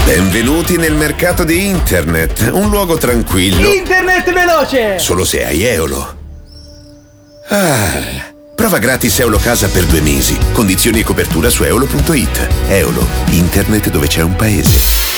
Benvenuti nel mercato di internet, un luogo tranquillo. Internet veloce! Solo se hai Eolo. Prova gratis Eolo Casa per 2 mesi. Condizioni e copertura su eolo.it. Eolo, internet dove c'è un paese.